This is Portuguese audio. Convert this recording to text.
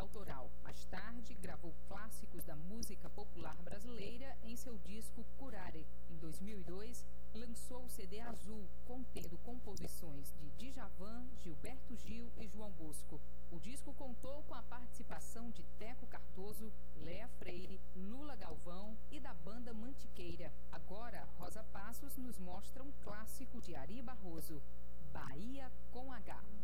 autoral. Mais tarde, gravou clássicos da música popular brasileira em seu disco Curare. Em 2002, lançou o CD Azul, contendo composições de Djavan, Gilberto Gil e João Bosco. O disco contou com a participação de Teco Cardoso, Léa Freire, Lula Galvão e da banda Mantiqueira. Agora, Rosa Passos nos mostra um clássico de Ari Barroso, Bahia com H.